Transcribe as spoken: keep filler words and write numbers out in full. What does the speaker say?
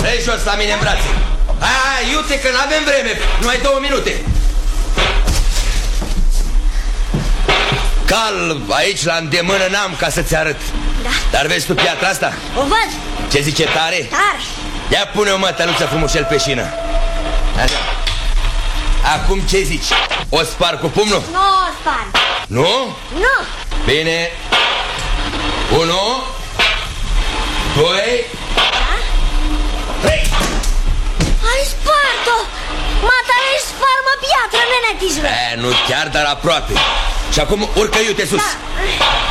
Treci jos la mine în brațe. Hai, iute că n-avem vreme. Numai două minute. Cal, aici la îndemână n-am ca să-ți arăt. Da. Dar vezi tu piatra asta? O văd. Ce zice, tare? Tare. Ia pune o mătăluță frumușel pe șină. Așa. Acum ce zici? O spar cu pumnul? Nu o spar. Nu? Nu. Bine. Unu, doi, Da? trei. Ai spart-o. Matale sfarmă piatră, nenetișule. E, nu chiar, dar aproape. Și acum urcă iute sus. Da.